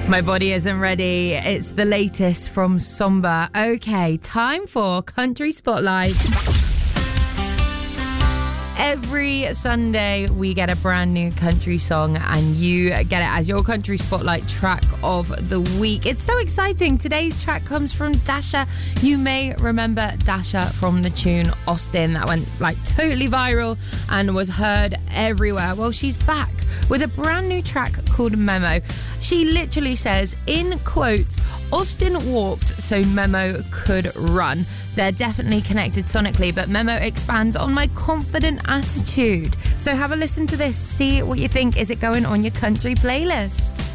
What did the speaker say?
My body isn't ready. It's the latest from Somber. Okay, time for Country Spotlight. Every Sunday, we get a brand new country song and you get it as your Country Spotlight track of the week. It's so exciting. Today's track comes from Dasha. You may remember Dasha from the tune Austin that went totally viral and was heard everywhere. Well, she's back with a brand new track called Memo. She literally says, in quotes, Austin walked so Memo could run. They're definitely connected sonically, but Memo expands on my confident attitude. So have a listen to this. See what you think. Is it going on your country playlist?